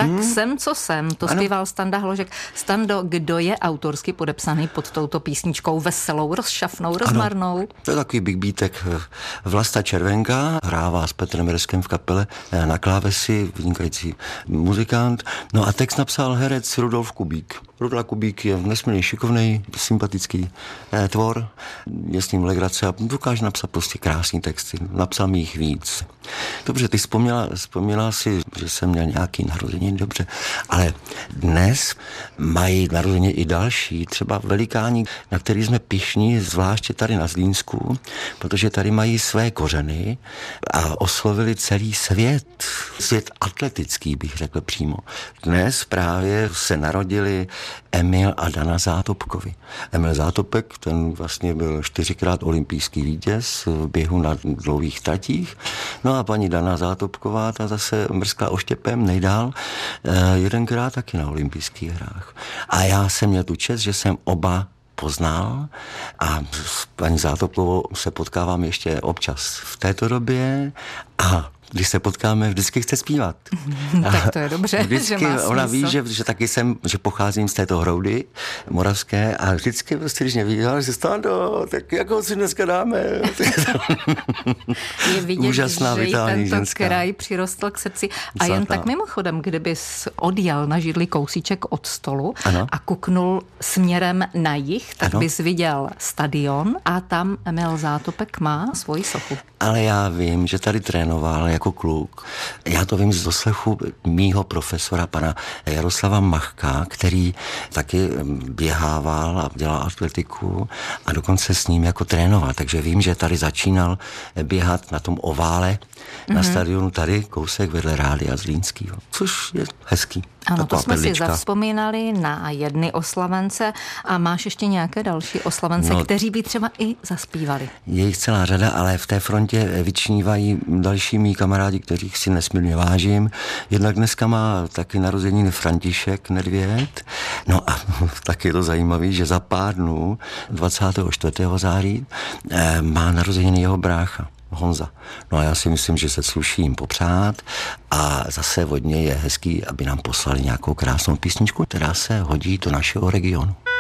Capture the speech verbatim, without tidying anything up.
Tak hmm. jsem, co jsem, to ano. Zpíval Standa Hložek. Stando, kdo je autorsky podepsaný pod touto písničkou? Veselou, rozšafnou, rozmarnou? Ano. To je takový big beatek. Vlasta Červenka hrává s Petrem Reskem v kapele na klávesi, vynikající muzikant. No a text napsal herec Rudolf Kubík. Rudolf Kubík je nesmírně šikovný, sympatický eh, tvor, je s ním legrace a dokáže napsat prostě krásný texty. Napsal mi jich víc. Dobře, ty vzpomněla, vzpomněla si, že jsem měl nějaký narozeniny, dobře, ale dnes mají narozeniny i další, třeba velikáni, na který jsme pyšní, zvláště tady na Zlínsku, protože tady mají své kořeny a oslovili celý svět. Svět atletický, bych řekl přímo. Dnes právě se narodili Emil a Dana Zátopkovi. Emil Zátopek, ten vlastně byl čtyřikrát olympijský vítěz v běhu na dlouhých tratích. No a paní Dana Zátopková, ta zase mrzkla oštěpem nejdál, jedenkrát taky na olympijských hrách. A já jsem měl tu čest, že jsem oba poznal a s paní Zátopkovou se potkávám ještě občas v této době a když se potkáme, vždycky chce zpívat. Tak to je dobře, vždycky, že má ona ví, že, že taky jsem, že pocházím z této hroudy moravské a vždycky prostě, když mě viděla, že Stando, tak jako si dneska dáme. Je vidět, úžasná, že vitální tento ženská. kraj přirostl k srdci. A jen Zlatá. tak mimochodem, kdybys odjel na židli kousíček od stolu ano. a kuknul směrem na jih, tak ano. bys viděl stadion a tam Emil Zátopek má svoji sochu. Ale já vím, že tady trénoval jako kluk. Já to vím z doslechu mýho profesora, pana Jaroslava Machka, který taky běhával a dělal atletiku a dokonce s ním jako trénoval. Takže vím, že tady začínal běhat na tom ovále mm-hmm. na stadionu tady, kousek vedle Rádia Zlínskýho, což je hezký. Ano, taková to jsme perlička. si zavzpomínali na jedny oslavence a máš ještě nějaké další oslavence, no, kteří by třeba i zaspívali. Je jich celá řada, ale v té frontě vyčnívají další mý kamarádi, kterých si nesmírně vážím. Jednak dneska má taky narozeniny František Nedvěd. No a taky je to zajímavé, že za pár dnů, dvacátého čtvrtého září, má narozeniny jeho brácha. Honza. No a já si myslím, že se sluší jim popřát a zase vodně je hezký, aby nám poslali nějakou krásnou písničku, která se hodí do našeho regionu.